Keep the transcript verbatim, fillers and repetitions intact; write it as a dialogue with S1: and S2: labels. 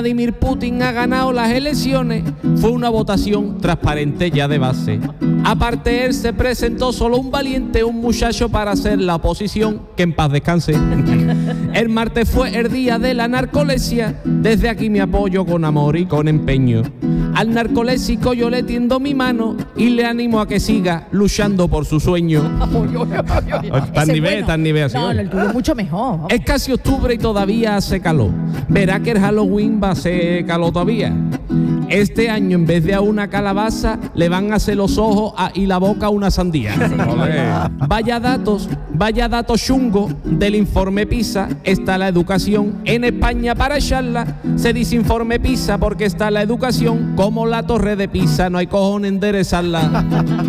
S1: Vladimir Putin ha ganado las elecciones, fue una votación transparente ya de base. Aparte él se presentó solo un valiente, un muchacho para hacer la oposición, que en paz descanse. El martes fue el día de la narcolepsia, desde aquí me apoyo con amor y con empeño. Al narcolésico yo le tiendo mi mano y le animo a que siga luchando por su sueño. Tan nivel, tan nivel así.
S2: No, el tuyo es mucho mejor. Vamos.
S1: Es casi octubre y todavía hace calor. Verá que el Halloween va a ser calor todavía. Este año en vez de a una calabaza le van a hacer los ojos a, y la boca a una sandía. Sí. Vaya datos, vaya datos chungo del informe PISA. Está la educación en España para echarla. Se dice informe PISA porque está la educación como la torre de Pisa. No hay cojones enderezarla.